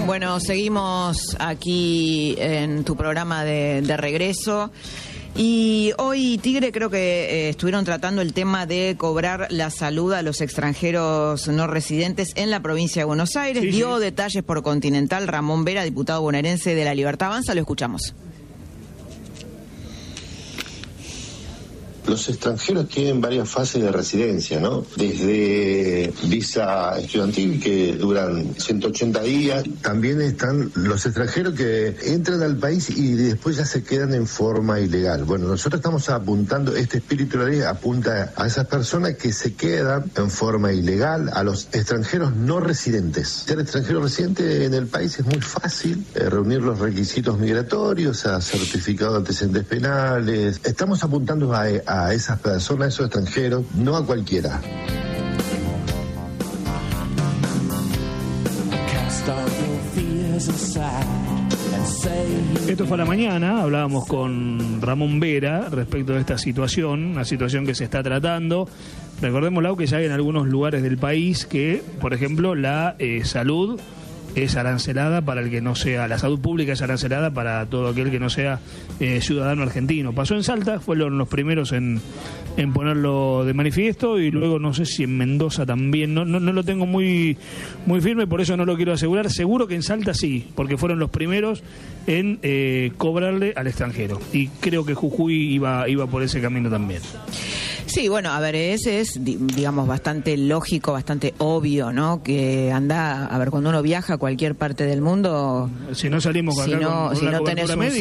Bueno, seguimos aquí en tu programa de regreso. Y hoy, Tigre, creo que estuvieron tratando el tema de cobrar la salud a los extranjeros no residentes en la provincia de Buenos Aires. Sí, Dio sí. detalles por Continental Ramón Vera, diputado bonaerense de La Libertad Avanza. Lo escuchamos. Los extranjeros tienen varias fases de residencia, ¿no? Desde visa estudiantil, que duran 180 días. También están los extranjeros que entran al país y después ya se quedan en forma ilegal. Bueno, nosotros estamos apuntando, este espíritu de la ley apunta a esas personas que se quedan en forma ilegal, a los extranjeros no residentes. Ser extranjero residente en el país es muy fácil, reunir los requisitos migratorios, a certificado de antecedentes penales. Estamos apuntando a esas personas, a esos extranjeros, no a cualquiera. Esto fue a la mañana, hablábamos con Ramón Vera respecto de esta situación, una situación que se está tratando. Recordemos, Lau, que ya hay en algunos lugares del país que, por ejemplo, la salud es arancelada para el que no sea, la salud pública es arancelada para todo aquel que no sea ciudadano argentino. Pasó en Salta, fueron los primeros en ponerlo de manifiesto, y luego no sé si en Mendoza también, no lo tengo muy firme, por eso no lo quiero asegurar. Seguro que en Salta sí, porque fueron los primeros en cobrarle al extranjero, y creo que Jujuy iba por ese camino también. Sí, bueno, a ver, ese es, digamos, bastante lógico, bastante obvio, ¿no? Que anda, a ver, cuando uno viaja a cualquier parte del mundo, Si no salimos acá si no con la tenés cobertura un médica,